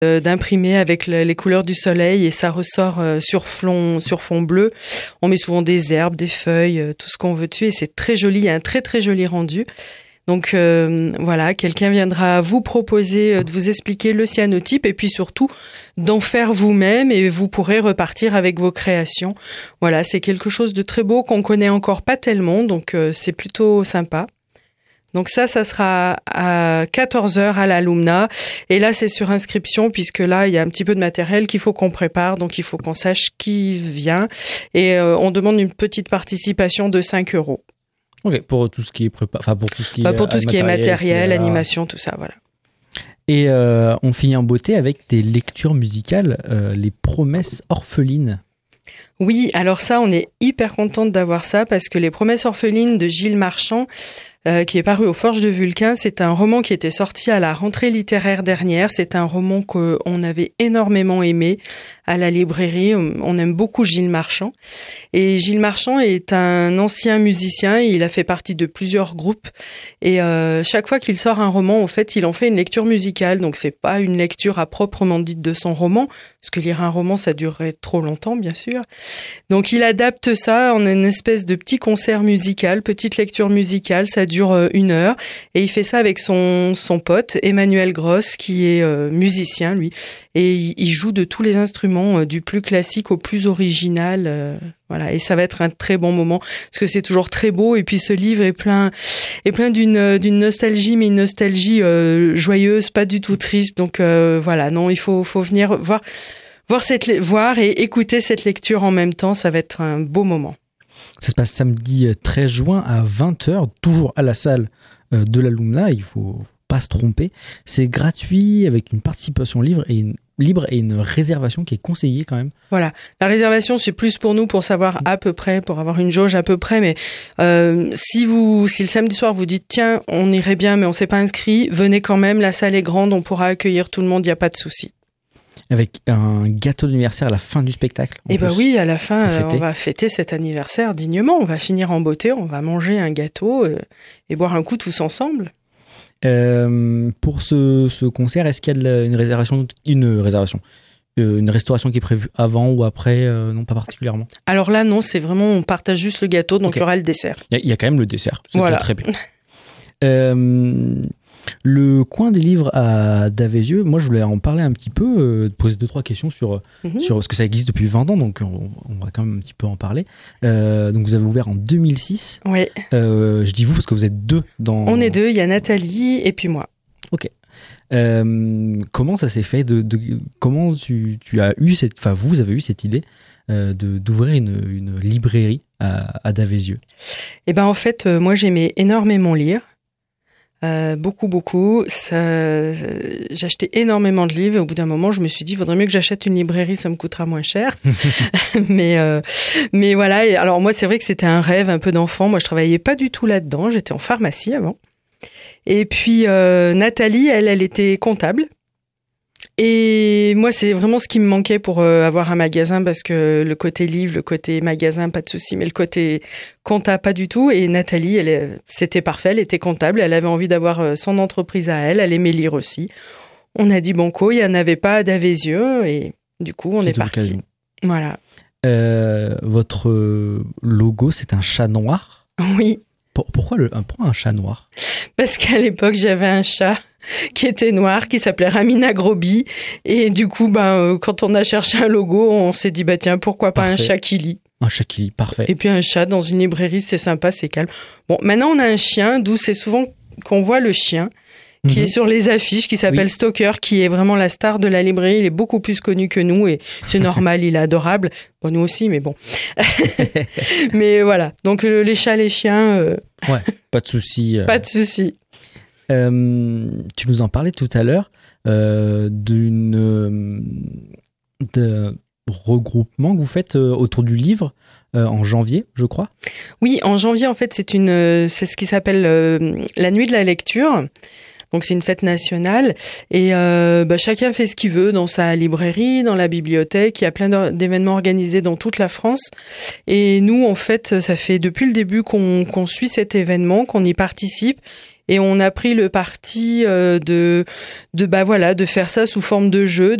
d'imprimer avec les couleurs du soleil et ça ressort sur fond bleu. On met souvent des herbes, des feuilles, tout ce qu'on veut dessus et c'est très joli, il y a un très très joli rendu. Donc voilà, quelqu'un viendra vous proposer de vous expliquer le cyanotype et puis surtout d'en faire vous-même et vous pourrez repartir avec vos créations. Voilà, c'est quelque chose de très beau qu'on connaît encore pas tellement, donc c'est plutôt sympa. Donc ça sera à 14h à la Lumna. Et là, c'est sur inscription puisque là, il y a un petit peu de matériel qu'il faut qu'on prépare. Donc, il faut qu'on sache qui vient. Et on demande une petite participation de 5 €. Ok, pour tout ce qui est pour tout ce qui est pour tout ce qui est matériel, animation, tout ça, voilà. Et on finit en beauté avec des lectures musicales, les promesses orphelines. Oui, alors ça, on est hyper contente d'avoir ça parce que les promesses orphelines de Gilles Marchand, qui est paru aux Forges de Vulcain, c'est un roman qui était sorti à la rentrée littéraire dernière. C'est un roman qu'on avait énormément aimé à la librairie. On aime beaucoup Gilles Marchand. Et Gilles Marchand est un ancien musicien. Il a fait partie de plusieurs groupes. Et chaque fois qu'il sort un roman, en fait, il en fait une lecture musicale. Donc, c'est pas une lecture à proprement dite de son roman, parce que lire un roman, ça durerait trop longtemps, bien sûr. Donc, il adapte ça en une espèce de petit concert musical, petite lecture musicale. Ça dure 1 heure. Et il fait ça avec son pote, Emmanuel Gross, qui est musicien, lui. Et il joue de tous les instruments, du plus classique au plus original. Voilà. Et ça va être un très bon moment, parce que c'est toujours très beau. Et puis ce livre est plein d'une nostalgie, mais une nostalgie joyeuse, pas du tout triste. Donc voilà, non, il faut venir voir et écouter cette lecture en même temps. Ça va être un beau moment. Ça se passe samedi 13 juin à 20h, toujours à la salle de la Lumna, il faut pas se tromper. C'est gratuit avec une participation libre et une réservation qui est conseillée quand même. Voilà, la réservation c'est plus pour nous pour savoir à peu près, pour avoir une jauge à peu près, mais si le samedi soir vous dites tiens on irait bien mais on s'est pas inscrit, venez quand même, la salle est grande, on pourra accueillir tout le monde, il n'y a pas de souci. Avec un gâteau d'anniversaire à la fin du spectacle. Et oui, à la fin, on va fêter cet anniversaire dignement. On va finir en beauté, on va manger un gâteau et boire un coup tous ensemble. Pour ce concert, est-ce qu'il y a une restauration qui est prévue avant ou après? Non, pas particulièrement. Alors là, non, c'est vraiment, on partage juste le gâteau, donc il y aura le dessert. Il y a quand même le dessert, c'est voilà. Très bien. Le coin des livres à Davézieux, moi je voulais en parler un petit peu, poser 2-3 questions sur ce que ça existe depuis 20 ans, donc on va quand même un petit peu en parler. Donc vous avez ouvert en 2006. Oui. Je dis vous parce que vous êtes 2 dans... On est 2, il y a Nathalie et puis moi. Ok. Comment ça s'est fait comment tu as eu vous avez eu cette idée d'ouvrir une librairie à Davézieux? Eh ben en fait, moi j'aimais énormément lire. Beaucoup. J'achetais énormément de livres et au bout d'un moment, je me suis dit, il vaudrait mieux que j'achète une librairie, ça me coûtera moins cher. mais voilà. Et alors moi, c'est vrai que c'était un rêve un peu d'enfant. Moi, je travaillais pas du tout là-dedans. J'étais en pharmacie avant. Et puis Nathalie, elle était comptable. Et moi, c'est vraiment ce qui me manquait pour avoir un magasin, parce que le côté livre, le côté magasin, pas de souci, mais le côté compta, pas du tout. Et Nathalie, c'était parfait, elle était comptable, elle avait envie d'avoir son entreprise à elle aimait lire aussi. On a dit banco, il n'y en avait pas à Davézieux, et du coup, on est parti. Voilà. Votre logo, c'est un chat noir? Oui. Pourquoi un chat noir? Parce qu'à l'époque, j'avais un chat qui était noir, qui s'appelait Ramina Groby. Et du coup, quand on a cherché un logo, on s'est dit, tiens, pourquoi pas parfait. Un chat qui lit? Un chat qui lit, parfait. Et puis un chat dans une librairie, c'est sympa, c'est calme. Bon, maintenant, on a un chien, d'où c'est souvent qu'on voit le chien, qui est sur les affiches, qui s'appelle Stoker, qui est vraiment la star de la librairie. Il est beaucoup plus connu que nous et c'est normal, il est adorable. Bon, nous aussi, mais bon. Mais voilà. Donc, les chats, les chiens... Ouais, pas de souci. Pas de souci. Tu nous en parlais tout à l'heure de regroupement que vous faites autour du livre en janvier, je crois. Oui, en janvier, en fait, c'est ce qui s'appelle la nuit de la lecture. Donc c'est une fête nationale et chacun fait ce qu'il veut dans sa librairie, dans la bibliothèque. Il y a plein d'événements organisés dans toute la France. Et nous, en fait, ça fait depuis le début qu'on suit cet événement, qu'on y participe. Et on a pris le parti de faire ça sous forme de jeu,